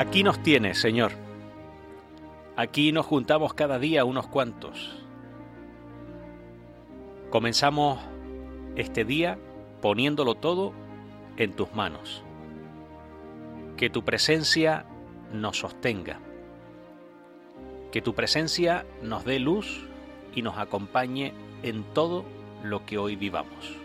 Aquí nos tienes, Señor. Aquí nos juntamos cada día unos cuantos. Comenzamos este día poniéndolo todo en tus manos. Que tu presencia nos sostenga. Que tu presencia nos dé luz y nos acompañe en todo lo que hoy vivamos.